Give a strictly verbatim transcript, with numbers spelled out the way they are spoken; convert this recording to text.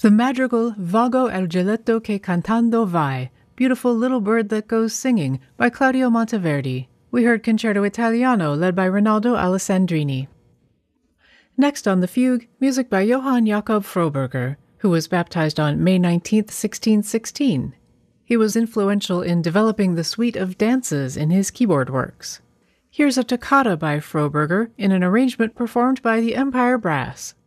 The madrigal Vago el gioletto che cantando vai, Beautiful Little Bird That Goes Singing, by Claudio Monteverdi. We heard Concerto Italiano, led by Rinaldo Alessandrini. Next on the fugue, music by Johann Jakob Froberger, who was baptized on May nineteenth, sixteen sixteen. He was influential in developing the suite of dances in his keyboard works. Here's a toccata by Froberger in an arrangement performed by the Empire Brass.